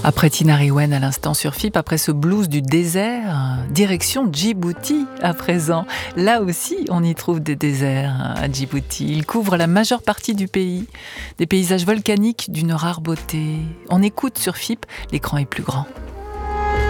Après Tinariwen à l'instant sur FIP, après ce blues du désert, direction Djibouti à présent. Là aussi, on y trouve des déserts à Djibouti. Il couvre la majeure partie du pays, des paysages volcaniques d'une rare beauté. On écoute sur FIP, l'écran est plus grand.